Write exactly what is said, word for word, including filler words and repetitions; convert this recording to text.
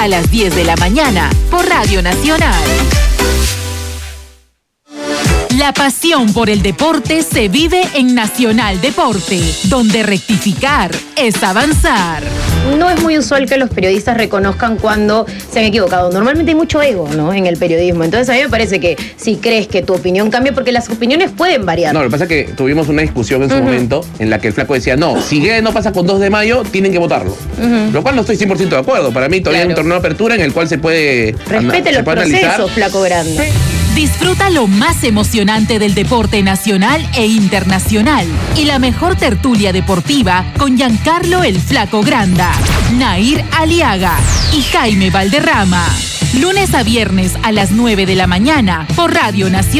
a las diez de la mañana por Radio Nacional. La pasión por el deporte se vive en Nacional Deporte, donde rectificar es avanzar. No es muy usual que los periodistas reconozcan cuando se han equivocado. Normalmente hay mucho ego, ¿no?, en el periodismo. Entonces a mí me parece que si crees que tu opinión cambia, porque las opiniones pueden variar. No, lo que pasa es que tuvimos una discusión en su uh-huh. momento en la que el flaco decía, no, si Guede no pasa con dos de mayo, tienen que votarlo. Uh-huh. Lo cual no estoy cien por ciento de acuerdo. Para mí todavía claro. hay un torneo de apertura en el cual se puede Respete ana- los procesos, analizar. Flaco Grande. Sí. Disfruta lo más emocionante del deporte nacional e internacional y la mejor tertulia deportiva con Giancarlo el Flaco Granda, Nair Aliaga y Jaime Valderrama. Lunes a viernes a las nueve de la mañana por Radio Nacional.